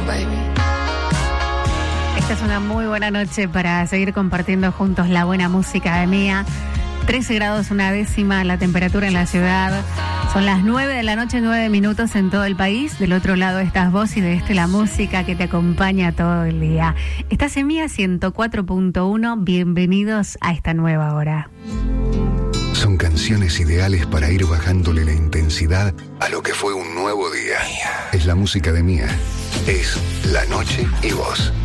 Esta es una muy buena noche para seguir compartiendo juntos la buena música de Mía. 13 grados una décima la temperatura en la ciudad. Son las 9 de la noche, 9 minutos en todo el país. Del otro lado estás vos y de este la música que te acompaña todo el día. Estás en Mía 104.1. Bienvenidos a esta nueva hora. Son canciones ideales para ir bajándole la intensidad a lo que fue un nuevo día. Es la música de Mía. Es La Noche y Vos.